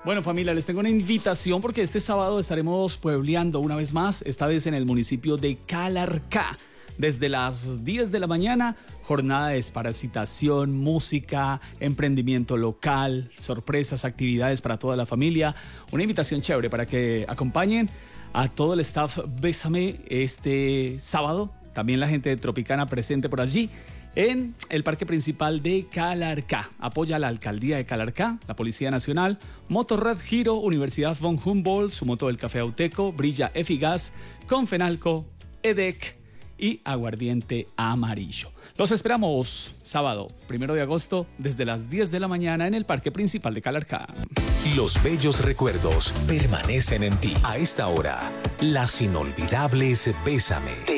Bueno, familia, les tengo una invitación porque este sábado estaremos puebleando una vez más, esta vez en el municipio de Calarcá. Desde las 10 de la mañana, jornada de desparasitación, música, emprendimiento local, sorpresas, actividades para toda la familia. Una invitación chévere para que acompañen a todo el staff Bésame este sábado. También la gente de Tropicana presente por allí en el parque principal de Calarcá. Apoya a la alcaldía de Calarcá, la Policía Nacional, Motorrad Giro, Universidad von Humboldt, su moto del Café Auteco, Brilla Efigas, Confenalco, EDEC y Aguardiente Amarillo. Los esperamos sábado, 1 de agosto, desde las 10 de la mañana en el parque principal de Calarcá. Los bellos recuerdos permanecen en ti. A esta hora, las inolvidables Bésame.